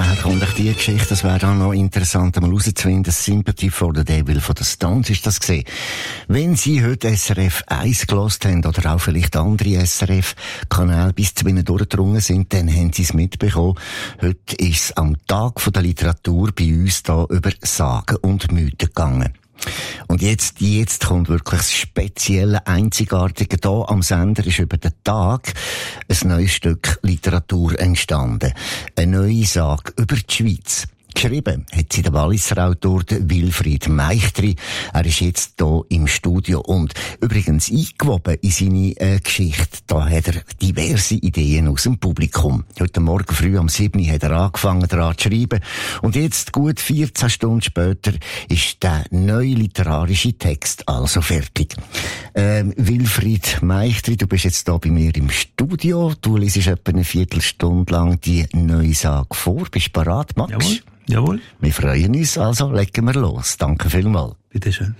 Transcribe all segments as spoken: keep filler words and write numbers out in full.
woher kommt euch die Geschichte? Das wäre dann noch interessant, mal rauszufinden. Sympathy for the Devil von den Stones ist das gesehen. Wenn Sie heute S R F eins gehört haben, oder auch vielleicht andere S R F-Kanäle bis zu ihnen durchgedrungen sind, dann haben Sie es mitbekommen. Heute ist es am Tag der Literatur bei uns da über Sagen und Mythen gegangen. Und jetzt, jetzt kommt wirklich das Spezielle, Einzigartige. Da am Sender ist über den Tag ein neues Stück Literatur entstanden. Eine neue Sage über die Schweiz. Geschrieben hat sie der Walliser Autor Wilfried Meichtri. Er ist jetzt hier im Studio und übrigens eingewoben in seine äh, Geschichte. Da hat er diverse Ideen aus dem Publikum. Heute Morgen früh am sieben Uhr hat er angefangen daran zu schreiben und jetzt gut vierzehn Stunden später ist der neue literarische Text also fertig. Ähm, Wilfried Meichtri, du bist jetzt hier bei mir im Studio. Du liest etwa eine Viertelstunde lang die neue Sage vor. Bist du bereit, Max? Jawohl. Jawohl. Wir freuen uns, also legen wir los. Danke vielmals. Bitte schön.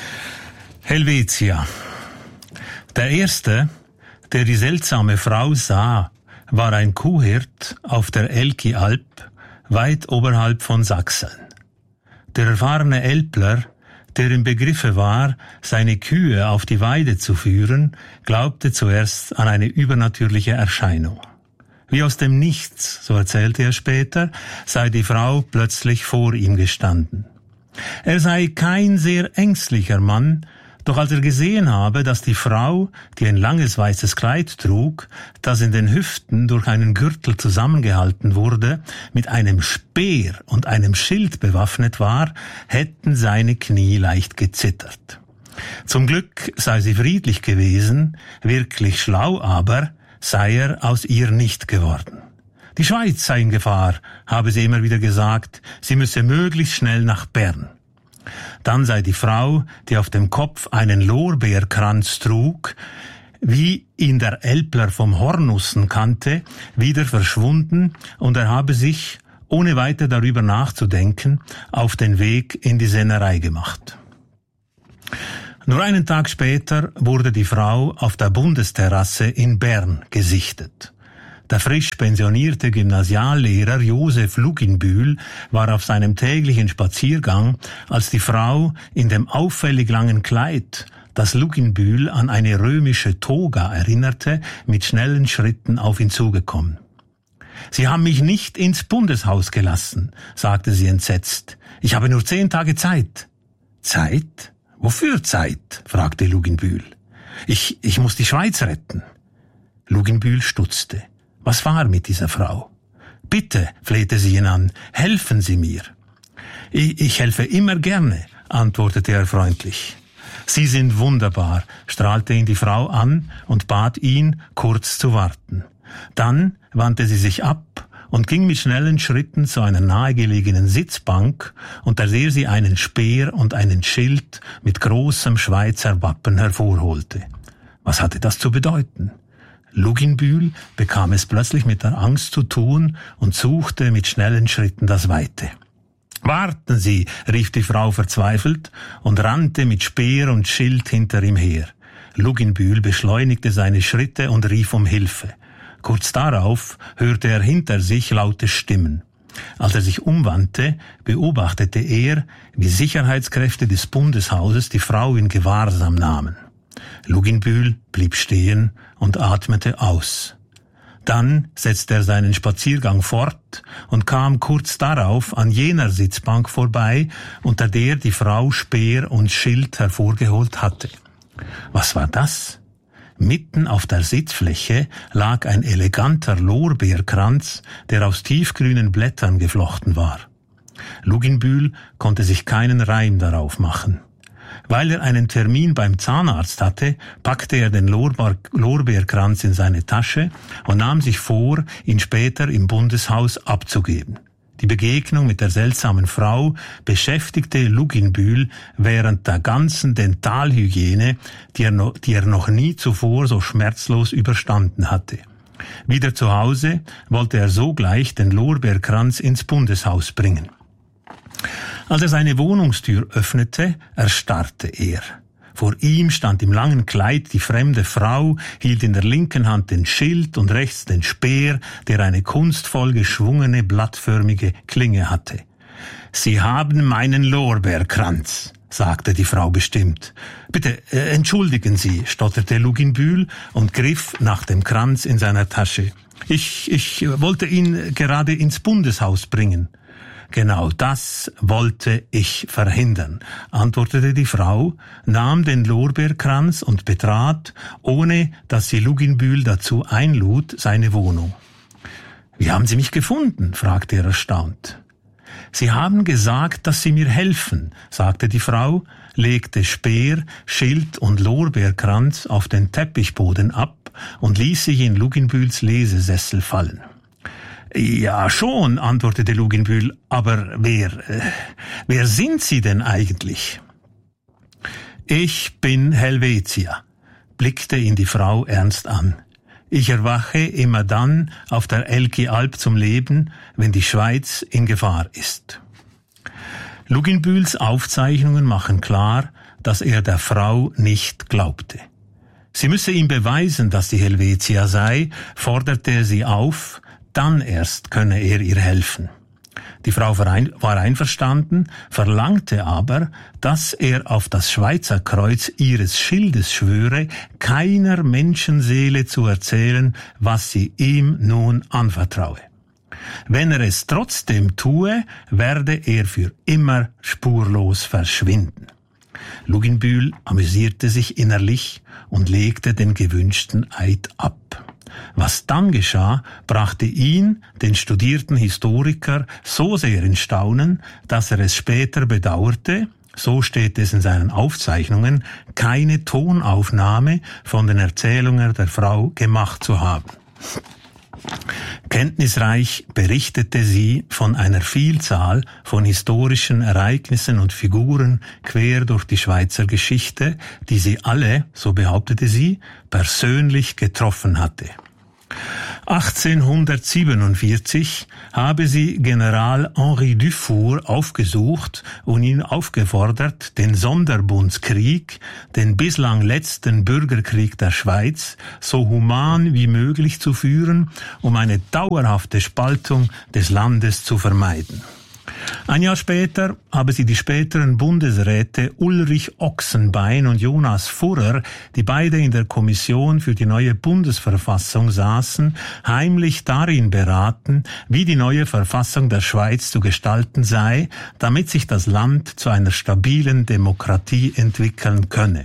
Helvetia. Der Erste, der die seltsame Frau sah, war ein Kuhhirt auf der Elki-Alp, weit oberhalb von Sachsen. Der erfahrene Elbler, der im Begriffe war, seine Kühe auf die Weide zu führen, glaubte zuerst an eine übernatürliche Erscheinung. Wie aus dem Nichts, so erzählte er später, sei die Frau plötzlich vor ihm gestanden. Er sei kein sehr ängstlicher Mann, doch als er gesehen habe, dass die Frau, die ein langes weißes Kleid trug, das in den Hüften durch einen Gürtel zusammengehalten wurde, mit einem Speer und einem Schild bewaffnet war, hätten seine Knie leicht gezittert. Zum Glück sei sie friedlich gewesen, wirklich schlau aber, sei er aus ihr nicht geworden. Die Schweiz sei in Gefahr, habe sie immer wieder gesagt, sie müsse möglichst schnell nach Bern. Dann sei die Frau, die auf dem Kopf einen Lorbeerkranz trug, wie ihn der Elbler vom Hornussen kannte, wieder verschwunden und er habe sich, ohne weiter darüber nachzudenken, auf den Weg in die Sennerei gemacht. Nur einen Tag später wurde die Frau auf der Bundesterrasse in Bern gesichtet. Der frisch pensionierte Gymnasiallehrer Josef Luginbühl war auf seinem täglichen Spaziergang, als die Frau in dem auffällig langen Kleid, das Luginbühl an eine römische Toga erinnerte, mit schnellen Schritten auf ihn zugekommen. »Sie haben mich nicht ins Bundeshaus gelassen«, sagte sie entsetzt. »Ich habe nur zehn Tage Zeit.« »Zeit? Wofür Zeit?« fragte Luginbühl. Ich, ich muss die Schweiz retten.« Luginbühl stutzte. Was war mit dieser Frau? »Bitte«, flehte sie ihn an, »helfen Sie mir.« Ich, ich helfe immer gerne«, antwortete er freundlich. »Sie sind wunderbar«, strahlte ihn die Frau an und bat ihn, kurz zu warten. Dann wandte sie sich ab und ging mit schnellen Schritten zu einer nahegelegenen Sitzbank, unter der sie einen Speer und einen Schild mit großem Schweizer Wappen hervorholte. Was hatte das zu bedeuten? Luginbühl bekam es plötzlich mit der Angst zu tun und suchte mit schnellen Schritten das Weite. »Warten Sie«, rief die Frau verzweifelt und rannte mit Speer und Schild hinter ihm her. Luginbühl beschleunigte seine Schritte und rief um Hilfe. Kurz darauf hörte er hinter sich laute Stimmen. Als er sich umwandte, beobachtete er, wie Sicherheitskräfte des Bundeshauses die Frau in Gewahrsam nahmen. Luginbühl blieb stehen und atmete aus. Dann setzte er seinen Spaziergang fort und kam kurz darauf an jener Sitzbank vorbei, unter der die Frau Speer und Schild hervorgeholt hatte. Was war das? Mitten auf der Sitzfläche lag ein eleganter Lorbeerkranz, der aus tiefgrünen Blättern geflochten war. Luginbühl konnte sich keinen Reim darauf machen. Weil er einen Termin beim Zahnarzt hatte, packte er den Lorbe- Lorbeerkranz in seine Tasche und nahm sich vor, ihn später im Bundeshaus abzugeben. Die Begegnung mit der seltsamen Frau beschäftigte Luginbühl während der ganzen Dentalhygiene, die er, noch, die er noch nie zuvor so schmerzlos überstanden hatte. Wieder zu Hause wollte er sogleich den Lorbeerkranz ins Bundeshaus bringen. Als er seine Wohnungstür öffnete, erstarrte er. Vor ihm stand im langen Kleid die fremde Frau, hielt in der linken Hand den Schild und rechts den Speer, der eine kunstvoll geschwungene, blattförmige Klinge hatte. »Sie haben meinen Lorbeerkranz«, sagte die Frau bestimmt. »Bitte, äh, entschuldigen Sie«, stotterte Luginbühl und griff nach dem Kranz in seiner Tasche. »Ich, ich wollte ihn gerade ins Bundeshaus bringen.« »Genau das wollte ich verhindern«, antwortete die Frau, nahm den Lorbeerkranz und betrat, ohne dass sie Luginbühl dazu einlud, seine Wohnung. »Wie haben Sie mich gefunden?« fragte er erstaunt. »Sie haben gesagt, dass Sie mir helfen«, sagte die Frau, legte Speer, Schild und Lorbeerkranz auf den Teppichboden ab und ließ sich in Luginbühls Lesesessel fallen. »Ja, schon«, antwortete Luginbühl, »aber wer, äh, wer sind Sie denn eigentlich?« »Ich bin Helvetia«, blickte ihn die Frau ernst an. »Ich erwache immer dann auf der Elki-Alp zum Leben, wenn die Schweiz in Gefahr ist.« Luginbühls Aufzeichnungen machen klar, dass er der Frau nicht glaubte. Sie müsse ihm beweisen, dass sie Helvetia sei, forderte er sie auf, dann erst könne er ihr helfen. Die Frau war einverstanden, verlangte aber, dass er auf das Schweizer Kreuz ihres Schildes schwöre, keiner Menschenseele zu erzählen, was sie ihm nun anvertraue. Wenn er es trotzdem tue, werde er für immer spurlos verschwinden. Luginbühl amüsierte sich innerlich und legte den gewünschten Eid ab. Was dann geschah, brachte ihn, den studierten Historiker, so sehr in Staunen, dass er es später bedauerte, so steht es in seinen Aufzeichnungen, keine Tonaufnahme von den Erzählungen der Frau gemacht zu haben. Kenntnisreich berichtete sie von einer Vielzahl von historischen Ereignissen und Figuren quer durch die Schweizer Geschichte, die sie alle, so behauptete sie, persönlich getroffen hatte. achtzehnhundertsiebenundvierzig habe sie General Henri Dufour aufgesucht und ihn aufgefordert, den Sonderbundskrieg, den bislang letzten Bürgerkrieg der Schweiz, so human wie möglich zu führen, um eine dauerhafte Spaltung des Landes zu vermeiden. Ein Jahr später habe sie die späteren Bundesräte Ulrich Ochsenbein und Jonas Furrer, die beide in der Kommission für die neue Bundesverfassung saßen, heimlich darin beraten, wie die neue Verfassung der Schweiz zu gestalten sei, damit sich das Land zu einer stabilen Demokratie entwickeln könne.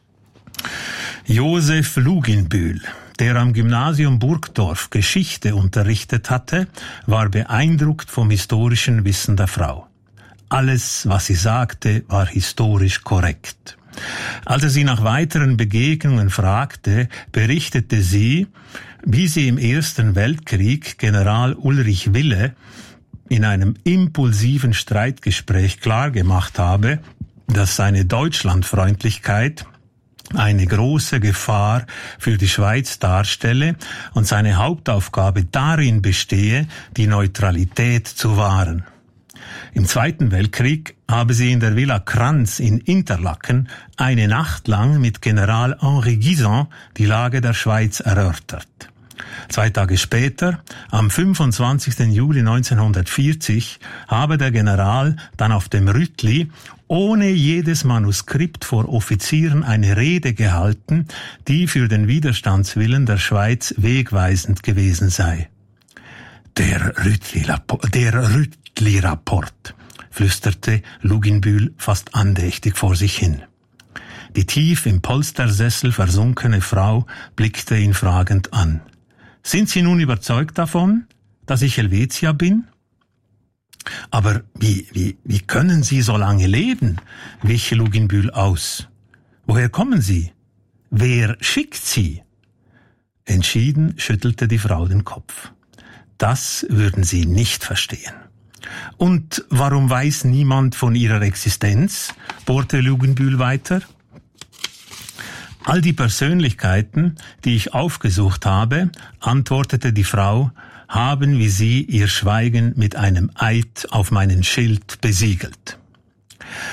Josef Luginbühl, der am Gymnasium Burgdorf Geschichte unterrichtet hatte, war beeindruckt vom historischen Wissen der Frau. Alles, was sie sagte, war historisch korrekt. Als er sie nach weiteren Begegnungen fragte, berichtete sie, wie sie im Ersten Weltkrieg General Ulrich Wille in einem impulsiven Streitgespräch klargemacht habe, dass seine Deutschlandfreundlichkeit eine große Gefahr für die Schweiz darstelle und seine Hauptaufgabe darin bestehe, die Neutralität zu wahren. Im Zweiten Weltkrieg habe sie in der Villa Kranz in Interlaken eine Nacht lang mit General Henri Guisan die Lage der Schweiz erörtert. Zwei Tage später, am fünfundzwanzigsten Juli neunzehnhundertvierzig, habe der General dann auf dem Rütli ohne jedes Manuskript vor Offizieren eine Rede gehalten, die für den Widerstandswillen der Schweiz wegweisend gewesen sei. Der Rütli-Rapport, der Rütli-Rapport, flüsterte Luginbühl fast andächtig vor sich hin. Die tief im Polstersessel versunkene Frau blickte ihn fragend an. »Sind Sie nun überzeugt davon, dass ich Helvetia bin?« »Aber wie, wie, wie können Sie so lange leben?« wich Luginbühl aus. »Woher kommen Sie? Wer schickt Sie?« Entschieden schüttelte die Frau den Kopf. »Das würden Sie nicht verstehen.« »Und warum weiß niemand von Ihrer Existenz?« bohrte Luginbühl weiter. »All die Persönlichkeiten, die ich aufgesucht habe«, antwortete die Frau, »haben wie Sie ihr Schweigen mit einem Eid auf meinen Schild besiegelt.«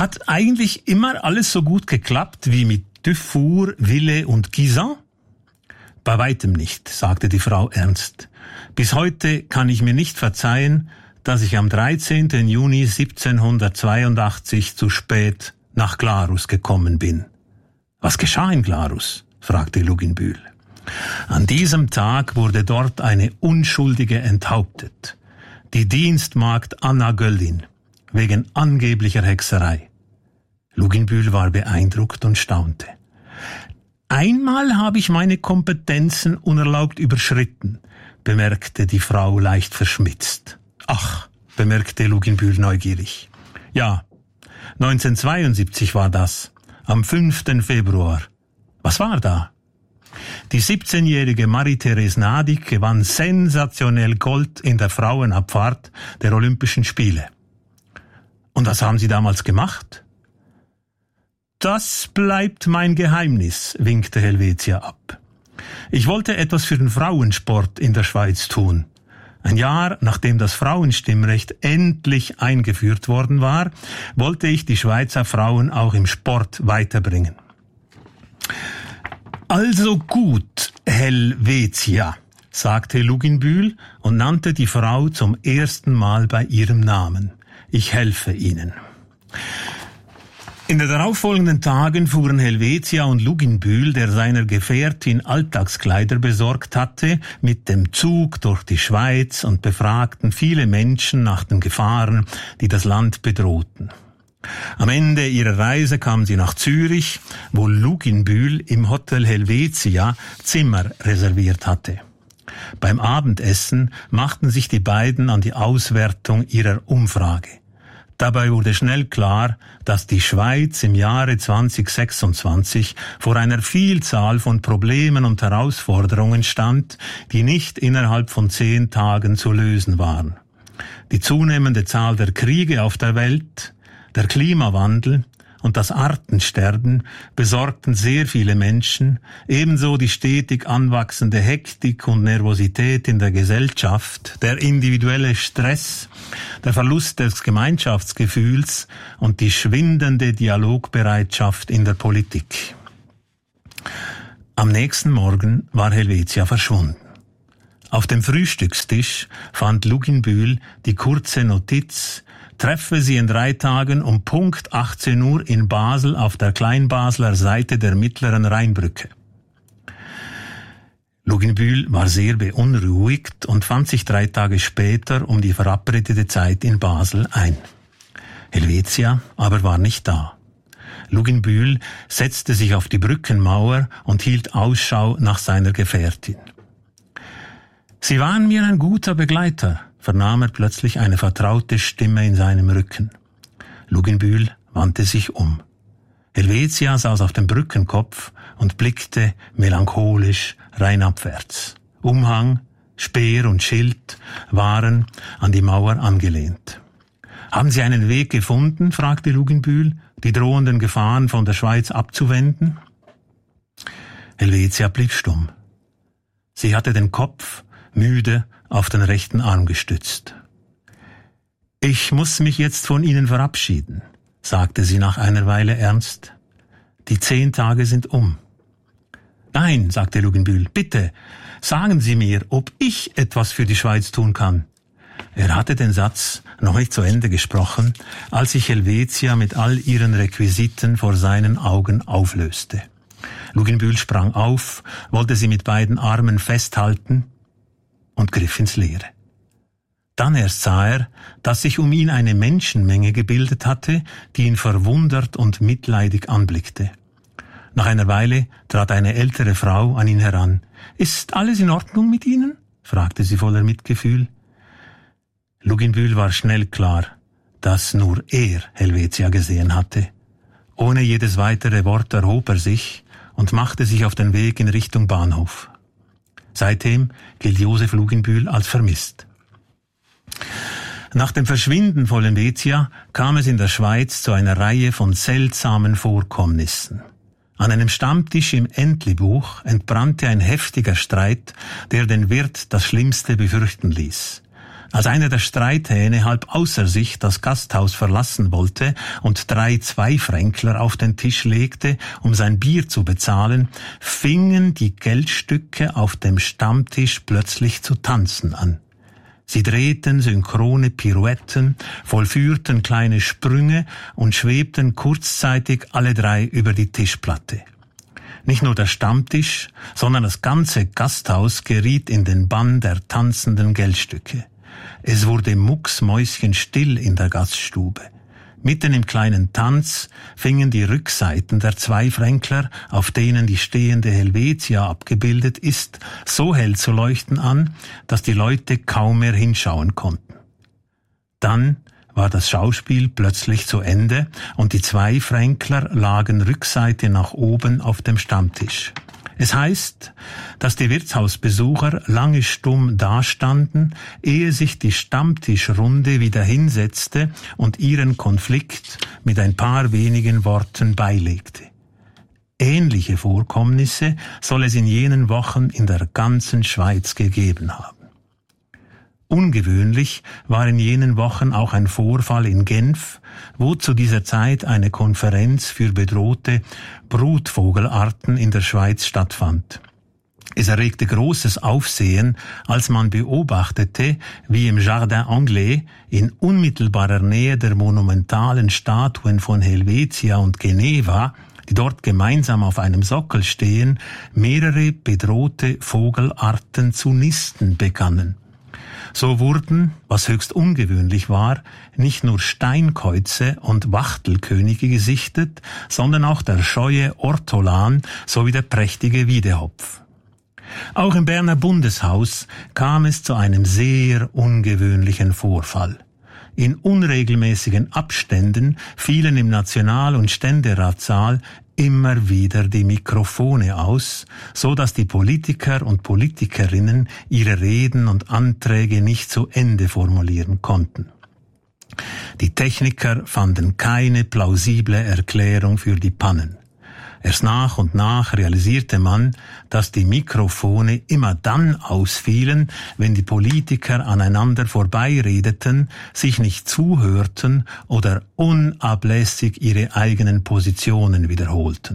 Hat eigentlich immer alles so gut geklappt wie mit Dufour, Ville und Guisan? Bei weitem nicht, sagte die Frau ernst. Bis heute kann ich mir nicht verzeihen, dass ich am dreizehnten Juni siebzehnhundertzweiundachtzig zu spät nach Glarus gekommen bin. Was geschah in Glarus? Fragte Luginbühl. An diesem Tag wurde dort eine Unschuldige enthauptet. Die Dienstmagd Anna Göllin, wegen angeblicher Hexerei. Luginbühl war beeindruckt und staunte. Einmal habe ich meine Kompetenzen unerlaubt überschritten, bemerkte die Frau leicht verschmitzt. Ach, bemerkte Luginbühl neugierig. Ja, neunzehnhundertzweiundsiebzig war das, am fünften Februar. Was war da? Die siebzehnjährige Marie-Therese Nadig gewann sensationell Gold in der Frauenabfahrt der Olympischen Spiele. Und was haben Sie damals gemacht? Das bleibt mein Geheimnis, winkte Helvetia ab. Ich wollte etwas für den Frauensport in der Schweiz tun. Ein Jahr nachdem das Frauenstimmrecht endlich eingeführt worden war, wollte ich die Schweizer Frauen auch im Sport weiterbringen. Also gut, Helvetia, sagte Luginbühl und nannte die Frau zum ersten Mal bei ihrem Namen. Ich helfe Ihnen. In den darauffolgenden Tagen fuhren Helvetia und Luginbühl, der seiner Gefährtin Alltagskleider besorgt hatte, mit dem Zug durch die Schweiz und befragten viele Menschen nach den Gefahren, die das Land bedrohten. Am Ende ihrer Reise kamen sie nach Zürich, wo Luginbühl im Hotel Helvetia Zimmer reserviert hatte. Beim Abendessen machten sich die beiden an die Auswertung ihrer Umfrage. Dabei wurde schnell klar, dass die Schweiz im Jahre zweitausendsechsundzwanzig vor einer Vielzahl von Problemen und Herausforderungen stand, die nicht innerhalb von zehn Tagen zu lösen waren. Die zunehmende Zahl der Kriege auf der Welt, der Klimawandel und das Artensterben besorgten sehr viele Menschen, ebenso die stetig anwachsende Hektik und Nervosität in der Gesellschaft, der individuelle Stress, der Verlust des Gemeinschaftsgefühls und die schwindende Dialogbereitschaft in der Politik. Am nächsten Morgen war Helvetia verschwunden. Auf dem Frühstückstisch fand Luginbühl die kurze Notiz: Treffe sie in drei Tagen um Punkt achtzehn Uhr in Basel auf der Kleinbasler Seite der mittleren Rheinbrücke. Luginbühl war sehr beunruhigt und fand sich drei Tage später um die verabredete Zeit in Basel ein. Helvetia aber war nicht da. Luginbühl setzte sich auf die Brückenmauer und hielt Ausschau nach seiner Gefährtin. Sie waren mir ein guter Begleiter, vernahm er plötzlich eine vertraute Stimme in seinem Rücken. Luginbühl wandte sich um. Helvetia saß auf dem Brückenkopf und blickte melancholisch rheinabwärts. Umhang, Speer und Schild waren an die Mauer angelehnt. »Haben Sie einen Weg gefunden?« fragte Luginbühl, »die drohenden Gefahren von der Schweiz abzuwenden?« Helvetia blieb stumm. Sie hatte den Kopf müde auf den rechten Arm gestützt. »Ich muss mich jetzt von Ihnen verabschieden«, sagte sie nach einer Weile ernst. »Die zehn Tage sind um.« »Nein«, sagte Luginbühl, »bitte, sagen Sie mir, ob ich etwas für die Schweiz tun kann.« Er hatte den Satz noch nicht zu Ende gesprochen, als sich Helvetia mit all ihren Requisiten vor seinen Augen auflöste. Luginbühl sprang auf, wollte sie mit beiden Armen festhalten und griff ins Leere. Dann erst sah er, dass sich um ihn eine Menschenmenge gebildet hatte, die ihn verwundert und mitleidig anblickte. Nach einer Weile trat eine ältere Frau an ihn heran. »Ist alles in Ordnung mit Ihnen?« fragte sie voller Mitgefühl. Luginbühl war schnell klar, dass nur er Helvetia gesehen hatte. Ohne jedes weitere Wort erhob er sich und machte sich auf den Weg in Richtung Bahnhof. Seitdem gilt Josef Luginbühl als vermisst. Nach dem Verschwinden von Helvetia kam es in der Schweiz zu einer Reihe von seltsamen Vorkommnissen. An einem Stammtisch im Entlebuch entbrannte ein heftiger Streit, der den Wirt das Schlimmste befürchten ließ. Als einer der Streithähne halb außer sich das Gasthaus verlassen wollte und drei Zweifränkler auf den Tisch legte, um sein Bier zu bezahlen, fingen die Geldstücke auf dem Stammtisch plötzlich zu tanzen an. Sie drehten synchrone Pirouetten, vollführten kleine Sprünge und schwebten kurzzeitig alle drei über die Tischplatte. Nicht nur der Stammtisch, sondern das ganze Gasthaus geriet in den Bann der tanzenden Geldstücke. Es wurde mucksmäuschenstill in der Gaststube. Mitten im kleinen Tanz fingen die Rückseiten der Zweifränkler, auf denen die stehende Helvetia abgebildet ist, so hell zu leuchten an, dass die Leute kaum mehr hinschauen konnten. Dann war das Schauspiel plötzlich zu Ende und die Zweifränkler lagen Rückseite nach oben auf dem Stammtisch. Es heißt, dass die Wirtshausbesucher lange stumm dastanden, ehe sich die Stammtischrunde wieder hinsetzte und ihren Konflikt mit ein paar wenigen Worten beilegte. Ähnliche Vorkommnisse soll es in jenen Wochen in der ganzen Schweiz gegeben haben. Ungewöhnlich war in jenen Wochen auch ein Vorfall in Genf, wo zu dieser Zeit eine Konferenz für bedrohte Brutvogelarten in der Schweiz stattfand. Es erregte großes Aufsehen, als man beobachtete, wie im Jardin Anglais in unmittelbarer Nähe der monumentalen Statuen von Helvetia und Geneva, die dort gemeinsam auf einem Sockel stehen, mehrere bedrohte Vogelarten zu nisten begannen. So wurden, was höchst ungewöhnlich war, nicht nur Steinkäuze und Wachtelkönige gesichtet, sondern auch der scheue Ortolan sowie der prächtige Wiedehopf. Auch im Berner Bundeshaus kam es zu einem sehr ungewöhnlichen Vorfall. In unregelmäßigen Abständen fielen im National- und Ständeratssaal immer wieder die Mikrofone aus, so dass die Politiker und Politikerinnen ihre Reden und Anträge nicht zu Ende formulieren konnten. Die Techniker fanden keine plausible Erklärung für die Pannen. Erst nach und nach realisierte man, dass die Mikrofone immer dann ausfielen, wenn die Politiker aneinander vorbeiredeten, sich nicht zuhörten oder unablässig ihre eigenen Positionen wiederholten.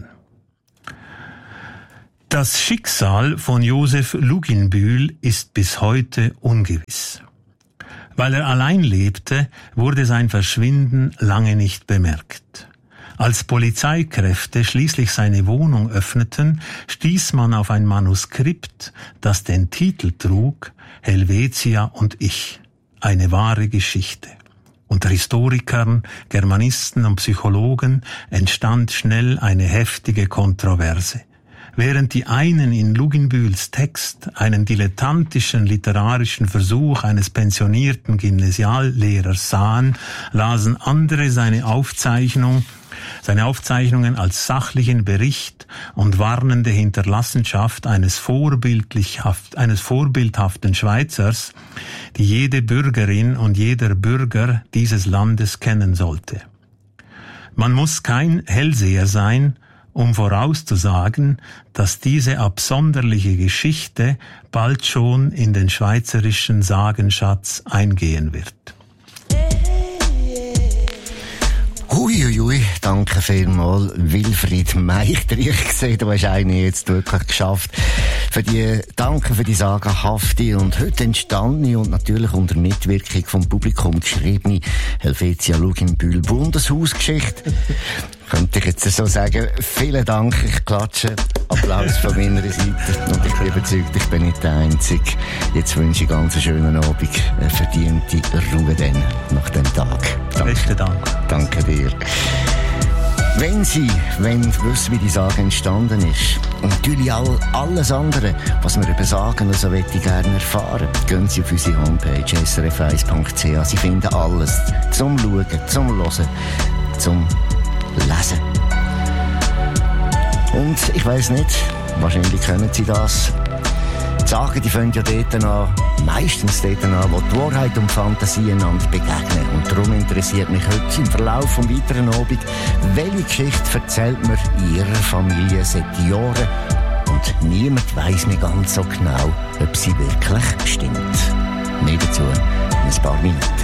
Das Schicksal von Josef Luginbühl ist bis heute ungewiss. Weil er allein lebte, wurde sein Verschwinden lange nicht bemerkt. Als Polizeikräfte schließlich seine Wohnung öffneten, stieß man auf ein Manuskript, das den Titel trug »Helvetia und ich. Eine wahre Geschichte«. Unter Historikern, Germanisten und Psychologen entstand schnell eine heftige Kontroverse. Während die einen in Luginbühls Text einen dilettantischen literarischen Versuch eines pensionierten Gymnasiallehrers sahen, lasen andere seine Aufzeichnung, seine Aufzeichnungen als sachlichen Bericht und warnende Hinterlassenschaft eines vorbildlichhaft, eines vorbildhaften Schweizers, die jede Bürgerin und jeder Bürger dieses Landes kennen sollte. Man muss kein Hellseher sein, um vorauszusagen, dass diese absonderliche Geschichte bald schon in den schweizerischen Sagenschatz eingehen wird. Uiuiui, danke vielmals, Wilfried Meichter. Ich sehe, du hast eine jetzt wirklich geschafft. Für die, danke für die sagenhafte und heute entstandene und natürlich unter Mitwirkung vom Publikum geschriebene Helvetia Luginbühl Bundeshausgeschichte. Könnte ich jetzt so sagen, vielen Dank, ich klatsche, Applaus von meiner Seite und ich bin überzeugt, ich bin nicht der Einzige. Jetzt wünsche ich ganz einen schönen Abend, eine verdiente Ruhe dann nach dem Tag. Danke. Besten Dank. Danke dir. Wenn Sie wenn wissen, wie die Sage entstanden ist und natürlich all, alles andere, was wir über Sagen also möchte ich gerne erfahren, gehen Sie auf unsere Homepage s r f eins punkt c h. Sie finden alles zum Schauen, zum Hören, zum Lesen. Und ich weiss nicht, wahrscheinlich können Sie das. Die Sagen, die fangen ja dort an, meistens dort an, wo die Wahrheit und Fantasie einander begegnen. Und darum interessiert mich heute im Verlauf vom weiteren Abend, welche Geschichte erzählt man in Ihrer Familie seit Jahren und niemand weiss mehr ganz so genau, ob sie wirklich stimmt. Mehr dazu ein paar Minuten.